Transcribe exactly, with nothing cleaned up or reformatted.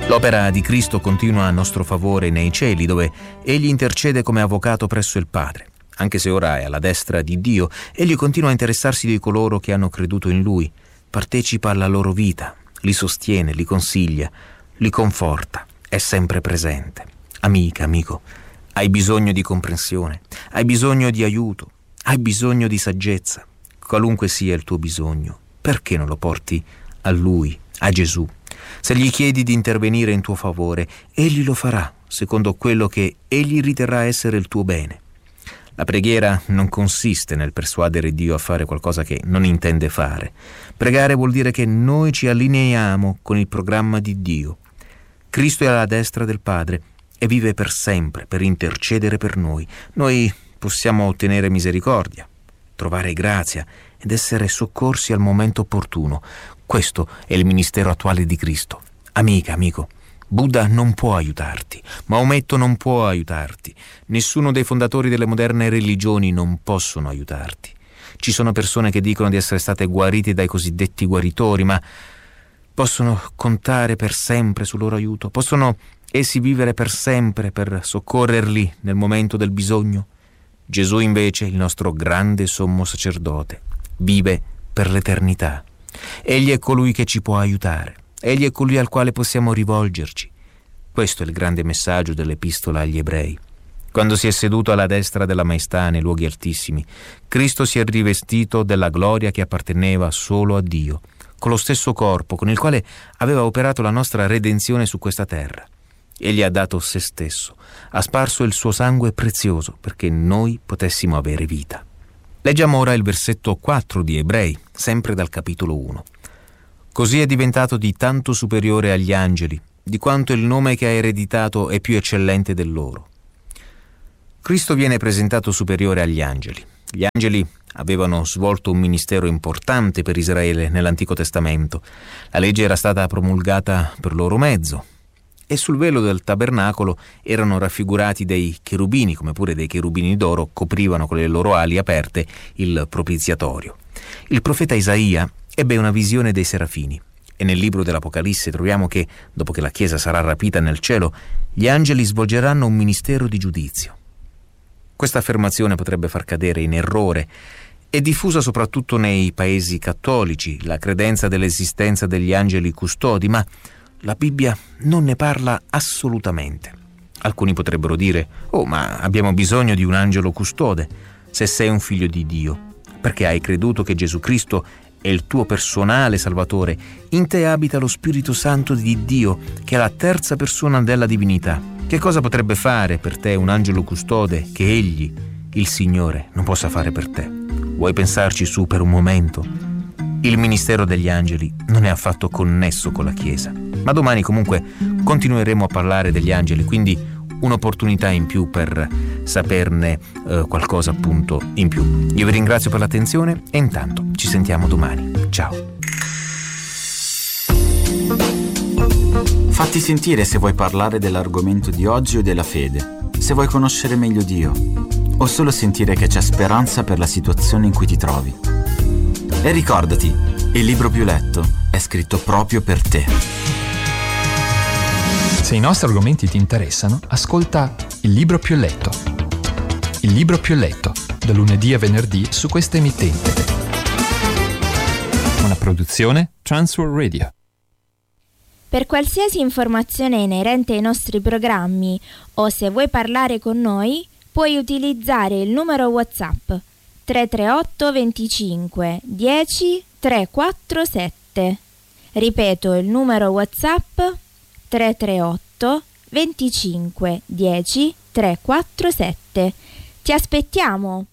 L'opera di Cristo continua a nostro favore nei cieli, dove Egli intercede come avvocato presso il Padre. Anche se ora è alla destra di Dio, Egli continua a interessarsi di coloro che hanno creduto in Lui, partecipa alla loro vita, li sostiene, li consiglia, li conforta, è sempre presente. Amica, amico, hai bisogno di comprensione, hai bisogno di aiuto, hai bisogno di saggezza. Qualunque sia il tuo bisogno, perché non lo porti a Lui, a Gesù? Se gli chiedi di intervenire in tuo favore, Egli lo farà, secondo quello che Egli riterrà essere il tuo bene. La preghiera non consiste nel persuadere Dio a fare qualcosa che non intende fare. Pregare vuol dire che noi ci allineiamo con il programma di Dio. Cristo è alla destra del Padre e vive per sempre per intercedere per noi. Noi possiamo ottenere misericordia, trovare grazia ed essere soccorsi al momento opportuno. Questo è il ministero attuale di Cristo. Amica, amico, Buddha non può aiutarti, Maometto non può aiutarti, nessuno dei fondatori delle moderne religioni non possono aiutarti. Ci sono persone che dicono di essere state guarite dai cosiddetti guaritori, ma possono contare per sempre sul loro aiuto? Possono essi vivere per sempre per soccorrerli nel momento del bisogno? Gesù invece, il nostro grande sommo sacerdote, vive per l'eternità. Egli è colui che ci può aiutare. Egli è colui al quale possiamo rivolgerci. Questo è il grande messaggio dell'Epistola agli Ebrei. Quando si è seduto alla destra della Maestà nei luoghi altissimi, Cristo si è rivestito della gloria che apparteneva solo a Dio, con lo stesso corpo con il quale aveva operato la nostra redenzione su questa terra. Egli ha dato se stesso, ha sparso il suo sangue prezioso perché noi potessimo avere vita. Leggiamo ora il versetto quattro di Ebrei, sempre dal capitolo uno. Così è diventato di tanto superiore agli angeli, di quanto il nome che ha ereditato è più eccellente del loro. Cristo viene presentato superiore agli angeli. Gli angeli avevano svolto un ministero importante per Israele nell'Antico Testamento. La legge era stata promulgata per loro mezzo e sul velo del tabernacolo erano raffigurati dei cherubini, come pure dei cherubini d'oro coprivano con le loro ali aperte il propiziatorio. Il profeta Isaia ebbe una visione dei serafini e nel libro dell'Apocalisse troviamo che, dopo che la Chiesa sarà rapita nel cielo, gli angeli svolgeranno un ministero di giudizio. Questa affermazione potrebbe far cadere in errore. È diffusa soprattutto nei paesi cattolici la credenza dell'esistenza degli angeli custodi, ma la Bibbia non ne parla assolutamente. Alcuni potrebbero dire: «Oh, ma abbiamo bisogno di un angelo custode se sei un figlio di Dio, perché hai creduto che Gesù Cristo è il tuo personale Salvatore. In te abita lo Spirito Santo di Dio, che è la terza persona della divinità. Che cosa potrebbe fare per te un angelo custode che Egli, il Signore, non possa fare per te?» Vuoi pensarci su per un momento? Il ministero degli angeli non è affatto connesso con la Chiesa, ma domani comunque continueremo a parlare degli angeli, quindi un'opportunità in più per saperne eh, qualcosa appunto in più. Io vi ringrazio per l'attenzione e intanto ci sentiamo domani. Ciao. Fatti sentire se vuoi parlare dell'argomento di oggi o della fede, se vuoi conoscere meglio Dio o solo sentire che c'è speranza per la situazione in cui ti trovi. E ricordati, il libro più letto è scritto proprio per te. Se i nostri argomenti ti interessano, ascolta Il libro più letto. Il libro più letto, da lunedì a venerdì su questa emittente. Una produzione Transworld Radio. Per qualsiasi informazione inerente ai nostri programmi o se vuoi parlare con noi, puoi utilizzare il numero WhatsApp tre tre otto venticinque dieci trecentoquarantasette. Ripeto il numero WhatsApp tre tre otto venticinque dieci trecentoquarantasette. Ti aspettiamo!